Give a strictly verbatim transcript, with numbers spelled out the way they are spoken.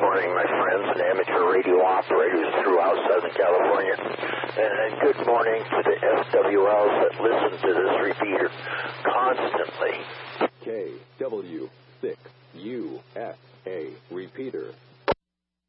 morning, my friends and amateur radio operators throughout Southern California. And good morning to the F W Ls that listen to this repeater constantly. K W six U S A repeater.